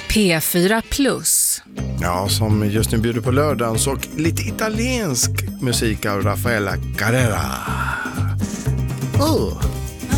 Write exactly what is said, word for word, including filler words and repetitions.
P fyra plus. Ja, som just nu bjuder på lördagens och lite italiensk musik av Raffaella Carrera. Oh.